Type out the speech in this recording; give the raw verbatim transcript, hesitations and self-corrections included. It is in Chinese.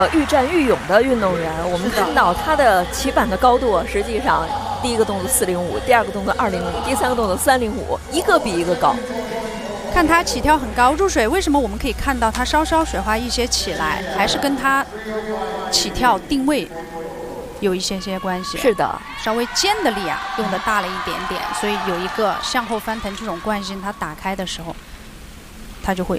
呃，愈战愈勇的运动员，我们看到他的起板的高度，实际上第一个动作四零五，第二个动作二零五，第三个动作三零五，一个比一个高。 看他起跳很高，入水为什么我们可以看到他稍稍水花一些起来，还是跟他起跳定位有一些些关系。 是的， 稍微肩的力啊用的大了一点点，所以有一个向后翻腾这种惯性，他打开的时候，他就会